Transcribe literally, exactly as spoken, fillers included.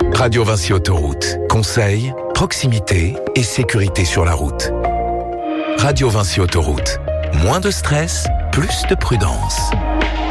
Radio Vinci Autoroute. Conseils, proximité et sécurité sur la route. Radio Vinci Autoroute. Moins de stress, plus de prudence.